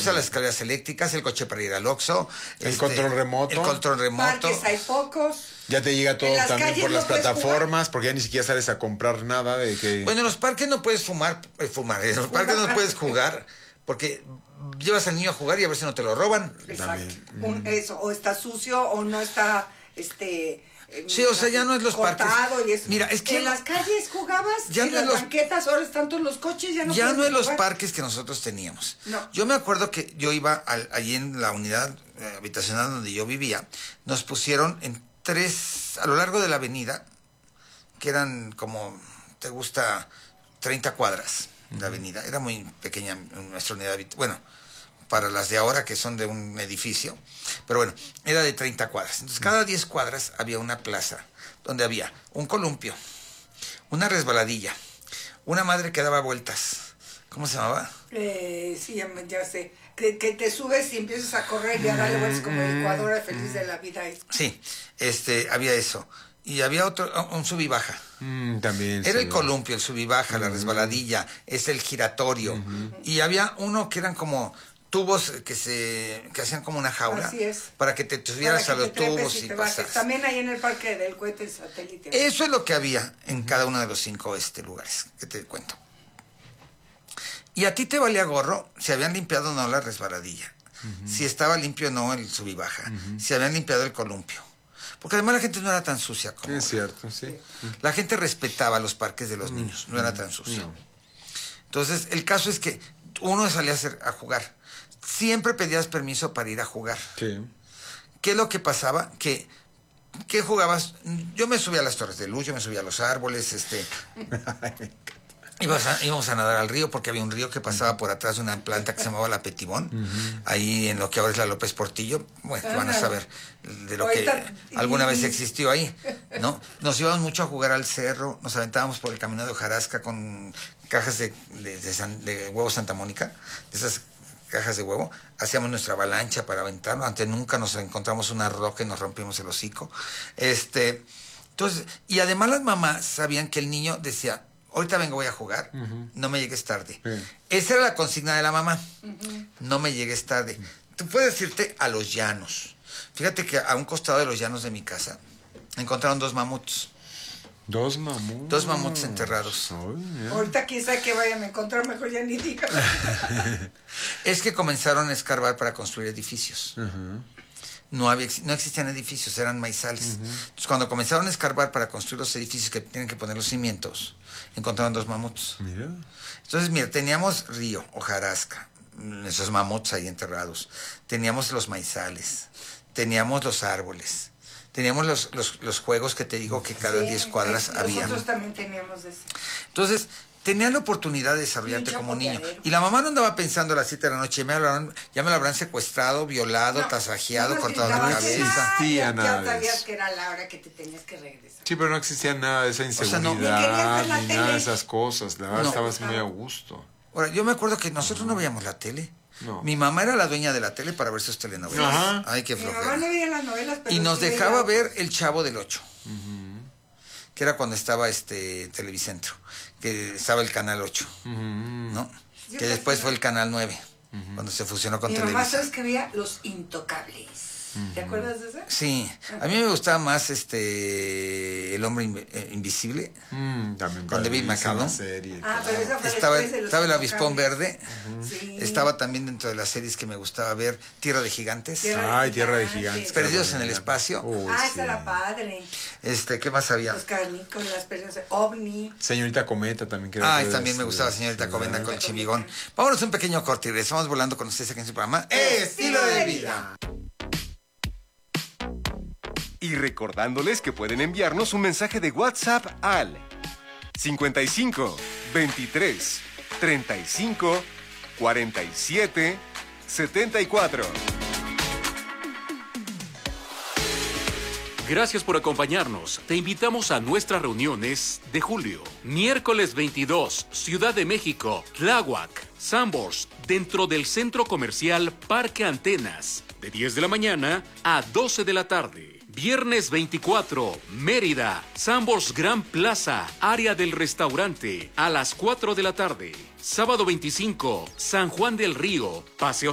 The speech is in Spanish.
Fuimos a las escaleras eléctricas, el coche para ir al Oxxo. El control remoto. El control remoto. Parques hay pocos. Ya te llega todo también por las plataformas, porque ya ni siquiera sales a comprar nada de que... Bueno, en los parques no puedes fumar. En los parques no puedes jugar, porque llevas al niño a jugar y a ver si no te lo roban. Exacto. Eso, o está sucio o no está, sí, o sea, ya no es los parques. Y eso. Mira, es que en las calles jugabas, ya en no las los banquetas, ahora están todos los coches, ya no ya puedes no en los jugar. parques que nosotros teníamos. No. Yo me acuerdo que yo iba allí en la unidad habitacional donde yo vivía, nos pusieron en 3, a lo largo de la avenida, que eran como, te gusta, 30 cuadras de avenida. Era muy pequeña nuestra unidad habitacional. Bueno, para las de ahora que son de un edificio, pero bueno, era de 30 cuadras. Entonces, cada 10 cuadras había una plaza donde había un columpio, una resbaladilla, una madre que daba vueltas. ¿Cómo se llamaba? Sí, ya sé. Que te subes y empiezas a correr y a darle vueltas como licuadora feliz de la vida. Sí, había eso. Y había otro, un sub y baja. También. Era el columpio, el sub y baja, la resbaladilla, el giratorio. Y había uno que eran como tubos que hacían como una jaula. Así es. Para que te subieras a los tubos y pasaras. También ahí en el parque del cohete satélite. Eso es lo que había en cada uno de los 5 lugares que te cuento. Y a ti te valía gorro si habían limpiado o no la resbaladilla, si estaba limpio o no el sub y baja, si habían limpiado el columpio. Porque además la gente no era tan sucia como... Es cierto, sí. La gente respetaba los parques de los niños, no era tan sucio. No. Entonces, el caso es que uno salía a jugar. Siempre pedías permiso para ir a jugar. Sí. ¿Qué es lo que pasaba? ¿Qué jugabas? Yo me subía a las torres de luz, yo me subía a los árboles, íbamos a nadar al río porque había un río que pasaba por atrás de una planta que se llamaba la Petibón, ahí en lo que ahora es la López Portillo. Bueno, van a saber de lo que alguna vez existió ahí, ¿no? Nos íbamos mucho a jugar al cerro, nos aventábamos por el camino de Hojarasca con cajas de huevo Santa Mónica, de esas cajas de huevo, hacíamos nuestra avalancha para aventarnos, antes nunca nos encontramos una roca y nos rompimos el hocico. Entonces, y además las mamás sabían que el niño decía, ahorita vengo, voy a jugar, no me llegues tarde. Esa era la consigna de la mamá, no me llegues tarde. Tú puedes irte a los llanos. Fíjate que a un costado de los llanos de mi casa encontraron 2 mamuts. 2 mamuts. 2 mamuts enterrados. Ahorita quién sabe qué vayan a encontrar, mejor ya ni digas. Es que comenzaron a escarbar para construir edificios. No existían edificios, eran maizales. Entonces, cuando comenzaron a escarbar para construir los edificios que tienen que poner los cimientos, encontraron 2 mamuts. Mira. Entonces, mira, teníamos río, hojarasca, esos mamuts ahí enterrados. Teníamos los maizales, teníamos los árboles, teníamos los juegos que te digo que cada 10 cuadras había. Nosotros también teníamos eso. Entonces, tenías la oportunidad de desarrollarte como niño. Y la mamá no andaba pensando a las 7 de la noche, ya me lo habrán secuestrado, violado, tasajeado, cortado la cabeza. No existía nada de sabías eso. que era la hora que te tenías que regresar. Sí, pero no existía nada de esa inseguridad, ni querías ver la ni tele. nada de esas cosas. La verdad, No. estabas muy a gusto. Ahora, yo me acuerdo que nosotros no veíamos la tele. No. Mi mamá era la dueña de la tele para ver sus telenovelas. Ajá. Ay, qué Mi mamá flojera. no veía las novelas, pero Y nos sí dejaba veía- ver El Chavo del 8. Que era cuando estaba Televicentro, que estaba el Canal 8, ¿no? Yo Que después casi fue el Canal 9, cuando se fusionó con Mi mamá, Televisa. ¿sabes que veía? Los Intocables. ¿Te acuerdas de ese? Sí, a mí me gustaba más El Hombre Invisible, También Con David McCallum. serie. Pero esa fue estaba después de los el Avispón Intocables. Verde, Sí. estaba también dentro de las series que me gustaba ver, Tierra de Gigantes, Tierra de Gigantes. Perdidos en el Espacio. Esa era padre. ¿Qué más había? Los canicos, las personas de OVNI. Señorita Cometa también. Que era También me gustaba Señorita Cometa con Chivigón. Vámonos a un pequeño corte y regresamos volando con ustedes aquí en su programa Estilo de Vida. Y recordándoles que pueden enviarnos un mensaje de WhatsApp al 55 23 35 47 74. Gracias por acompañarnos. Te invitamos a nuestras reuniones de julio. Miércoles 22, Ciudad de México, Tláhuac, Sanborns, dentro del Centro Comercial Parque Antenas, de 10 de la mañana a 12 de la tarde. Viernes 24, Mérida, Sanborns Gran Plaza, área del restaurante, a las 4 de la tarde. Sábado 25, San Juan del Río, Paseo